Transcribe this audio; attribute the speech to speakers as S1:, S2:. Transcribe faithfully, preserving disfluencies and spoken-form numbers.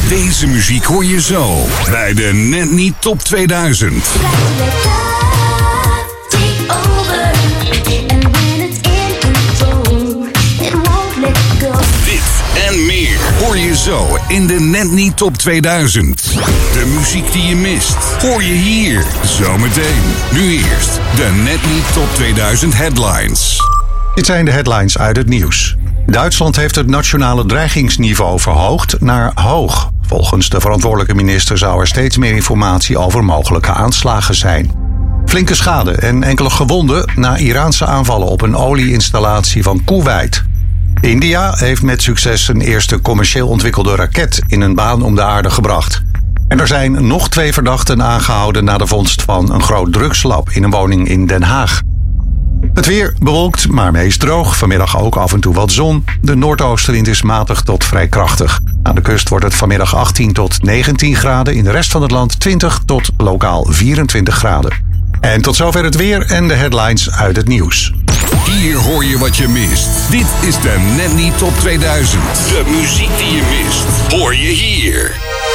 S1: Deze muziek hoor je zo bij de Net Niet Top tweeduizend. Dit en meer hoor je zo in de Net Niet Top tweeduizend. De muziek die je mist hoor je hier zometeen. Nu eerst de Net Niet Top tweeduizend headlines.
S2: Dit zijn de headlines uit het nieuws. Duitsland heeft het nationale dreigingsniveau verhoogd naar hoog. Volgens de verantwoordelijke minister zou er steeds meer informatie over mogelijke aanslagen zijn. Flinke schade en enkele gewonden na Iraanse aanvallen op een olieinstallatie van Koeweit. India heeft met succes een eerste commercieel ontwikkelde raket in een baan om de aarde gebracht. En er zijn nog twee verdachten aangehouden na de vondst van een groot drugslab in een woning in Den Haag. Het weer bewolkt, maar meest droog. Vanmiddag ook af en toe wat zon. De noordoostenwind is matig tot vrij krachtig. Aan de kust wordt het vanmiddag achttien tot negentien graden. In de rest van het land twintig tot lokaal vierentwintig graden. En tot zover het weer en de headlines uit het nieuws.
S1: Hier hoor je wat je mist. Dit is de Net Niet Top tweeduizend. De muziek die je mist, hoor je hier.